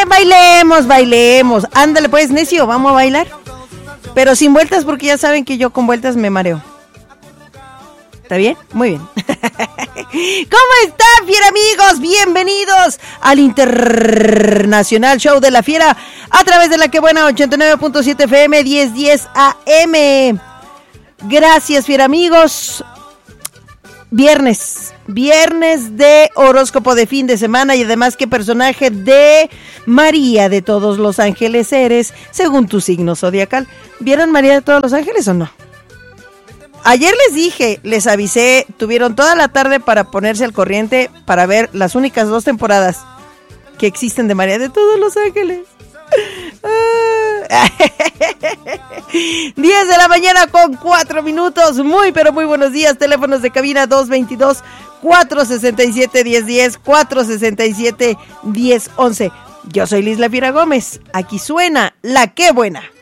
bailemos. Ándale pues, necio, vamos a bailar. Pero sin vueltas porque ya saben que yo con vueltas me mareo. ¿Está bien? Muy bien. ¿Cómo están, fiera amigos? Bienvenidos al Internacional Show de la Fiera a través de la que buena 89.7 FM 1010 AM. Gracias, fiera amigos. Viernes de horóscopo de fin de semana y además qué personaje de María de todos los ángeles eres según tu signo zodiacal. ¿Vieron María de todos los ángeles o no? Ayer les dije, les avisé, tuvieron toda la tarde para ponerse al corriente para ver las únicas 2 temporadas que existen de María de todos los ángeles. 10 de la mañana con 4 minutos. Muy pero muy buenos días. Teléfonos de cabina 222-467-1010, 467-1011. Yo soy Liz La Fiera Gómez. Aquí suena La Qué Buena.